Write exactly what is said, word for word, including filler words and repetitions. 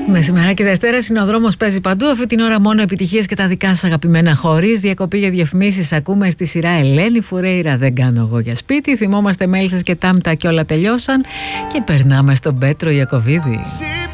Μεσημερά και Δευτέρα είναι ο δρόμος, παίζει παντού. Αυτή την ώρα μόνο επιτυχίες και τα δικά σας αγαπημένα, χωρίς διακοπή για διαφημίσεις. Ακούμε στη σειρά Ελένη Φουρέιρα, δεν κάνω εγώ για σπίτι. Θυμόμαστε Μέλισσες και Τάμτα και όλα τελειώσαν. Και περνάμε στον Πέτρο Ιακωβίδη.